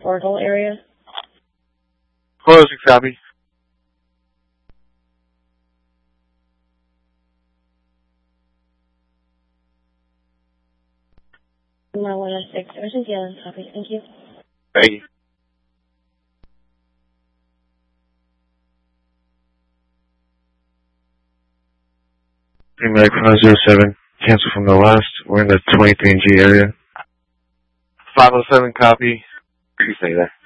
portal area. 406 copy. My 106, Ocean's Yellow, copy. Thank you. Thank you. Medic 507, cancel from the last. We're in the 23G area. 507 copy. You stay there.